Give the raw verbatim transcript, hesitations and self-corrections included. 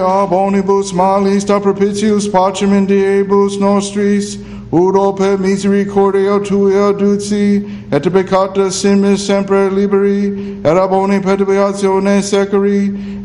Bonibus malis da propitius pacem in diebus nostris, udo per misericordia tua duci, et peccata simis sempre liberi, et ab omni perturbatione securi,